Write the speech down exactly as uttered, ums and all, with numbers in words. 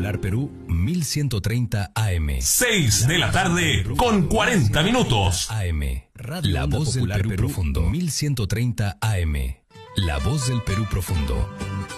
Popular Perú mil ciento treinta A M. seis de la tarde con cuarenta minutos. A M. La voz del Perú Profundo mil ciento treinta A M. La voz del Perú Profundo.